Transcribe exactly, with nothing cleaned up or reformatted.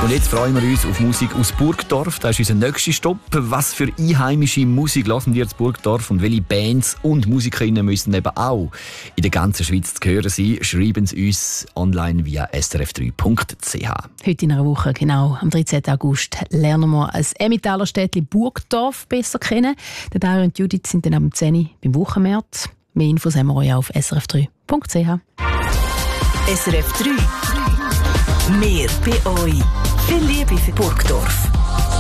Und jetzt freuen wir uns auf Musik aus Burgdorf. Das ist unser nächster Stopp. Was für einheimische Musik hören wir in Burgdorf und welche Bands und Musikerinnen müssen eben auch in der ganzen Schweiz zu hören sein? Schreiben Sie uns online via s r f drei punkt c h. Heute in einer Woche, genau, am dreizehnten August, lernen wir das Emmentaler Städtchen Burgdorf besser kennen. Der Dario und Judith sind dann am zehn Uhr beim Wochenmarkt. Mehr Infos haben wir euch auf s r f drei punkt c h. S R F drei. Mehr bei euch. Viel Liebe für Burgdorf.